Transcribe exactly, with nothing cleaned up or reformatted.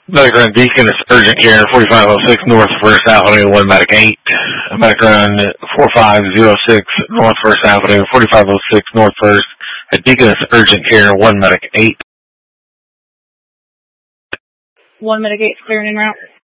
Medic Run Deaconess Urgent Care, forty-five oh six North First Avenue, one Medic eight. Medic Run forty-five oh six North First Avenue, forty-five oh six North First. At Deaconess Urgent Care, one Medic eight. one Medic eight clearing en route.